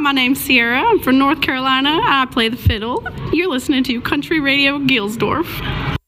my name's Sierra. I'm from North Carolina. I play the fiddle. You're listening to Country Radio Gilsdorf.